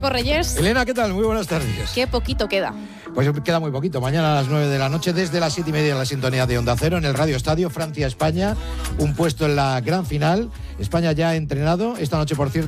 Reyes. Elena, ¿qué tal? Muy buenas tardes. Qué poquito queda. Pues queda muy poquito. Mañana a las 9 de la noche, desde las 7:30 en la sintonía de Onda Cero, en el Radio Estadio, Francia-España. Un puesto en la gran final. España ya ha entrenado. Esta noche, por cierto,